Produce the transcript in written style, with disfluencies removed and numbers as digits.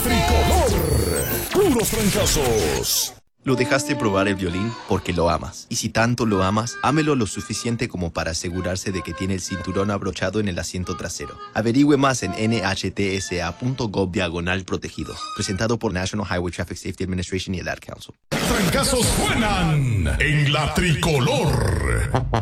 Tricolor. Puros trancazos. Lo dejaste probar el violín porque lo amas. Y si tanto lo amas, ámelo lo suficiente como para asegurarse de que tiene el cinturón abrochado en el asiento trasero. Averigüe más en nhtsa.gov/protegido. Presentado por National Highway Traffic Safety Administration y el Ad Council. Trancazos suenan en la Tricolor.